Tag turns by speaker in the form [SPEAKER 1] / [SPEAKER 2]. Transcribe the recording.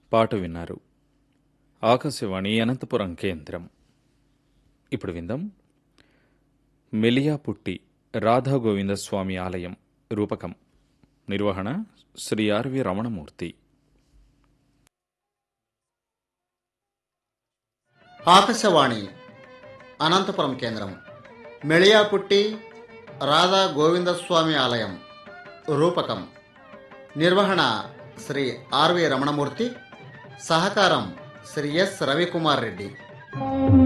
[SPEAKER 1] పాట విన్నారు. ఆకాశవాణి అనంతపురం కేంద్రం. ఇప్పుడు విందాం మెలియాపుట్టి రాధాగోవిందస్వామి ఆలయం రూపకం. నిర్వహణ శ్రీ ఆర్వి రమణమూర్తి.
[SPEAKER 2] ఆకాశవాణి అనంతపురం కేంద్రం. మెళియాపుట్టి రాధా గోవిందస్వామి ఆలయం రూపకం. నిర్వహణ శ్రీ ఆర్వి రమణమూర్తి. సహకారం శ్రీ ఎస్ రవికుమార్ రెడ్డి.